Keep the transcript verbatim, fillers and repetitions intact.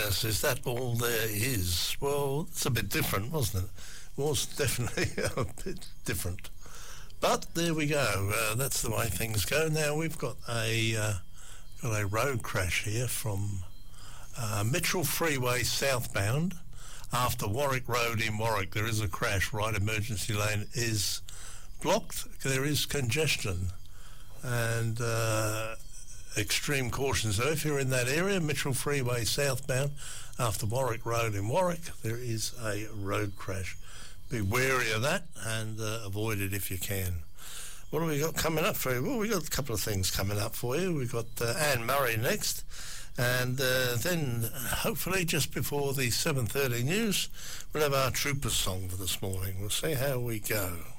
Yes, is that all there is? Well, it's a bit different, wasn't it? It was definitely a bit different. But there we go. Uh, that's the way things go. Now we've got a uh, got a road crash here from uh, Mitchell Freeway southbound after Warwick Road in Warwick. There is a crash. Right emergency lane is blocked. There is congestion and uh, extreme caution. So if you're in that area, Mitchell Freeway southbound after Warwick Road in Warwick, there is a road crash. Be wary of that and uh, avoid it if you can. What have we got coming up for you? Well, we've got a couple of things coming up for you. We've got uh, Anne Murray next, and uh, then hopefully just before the seven thirty news, we'll have our Troopers song for this morning. We'll see how we go.